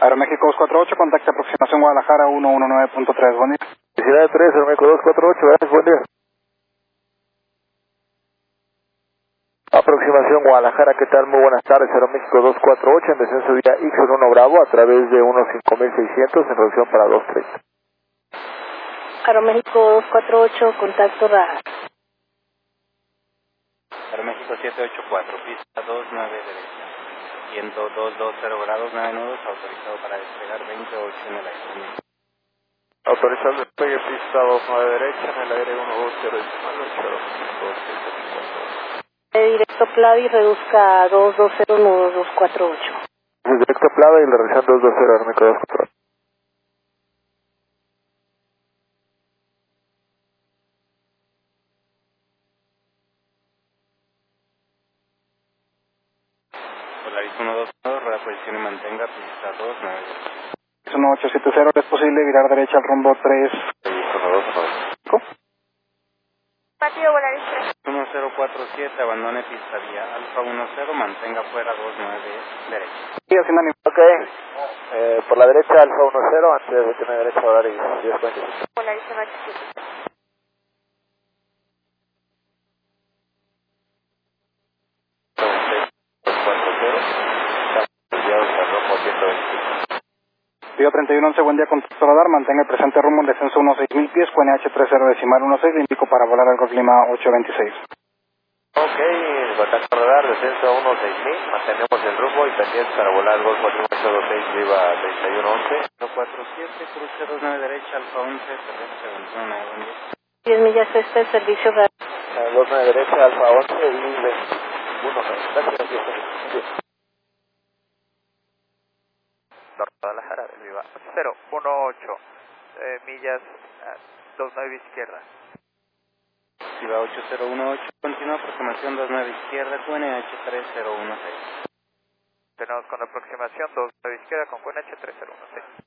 Aeroméxico 248, contacto aproximación Guadalajara 119.3, buen día. Ciudad 3, Aeroméxico 248, gracias, buen día. Aproximación Guadalajara, ¿qué tal? Muy buenas tardes, Aeroméxico 248, en descenso vía X1 Bravo a través de 15600 en reducción para 230. Aeroméxico 248, contacto radar. Aeroméxico 784, pista 29 derecha. Viento 220 grados, 9 nudos, autorizado para despegar 28 en el aire. Autorizado el despegue, pista 29 derecha, en el aire 120 decimal 8. Directo Plavi, reduzca a 220, nudos 248. Directo Plava y la región 220, Aeroméxico 248. Polaris 122, rueda posición y mantenga, pista 29 derecha. 1870, ¿es posible virar derecha al rumbo 3? 112. Partido Volaris 3. 1047, abandone pista vía Alfa 10, mantenga fuera 29 derecha. Sí, haciendo mi... Ok, por la derecha Alfa 10, antes de tener derecha Volaris 1045. Volaris 7. Río 3111, buen día, contacto radar, mantenga el presente rumbo en descenso 16.000 pies, QNH 30 decimal 16, le indico para volar al Clima 826. Ok, contacto radar, descenso 16000, mantenemos el rumbo y pendientes para volar Golf 826, viva 3111. 147, cruce 29 derecha, Alfa 11, terrestre 21, buen día. 10 millas este, servicio radar. 29 derecha, Alfa 11 y 21. Gracias. Guadalajara, viva 018, millas 29 izquierda. Viva 8018, continúa aproximación 29 izquierda, QNH 3016. Tenemos con aproximación 29 izquierda con QNH 3016.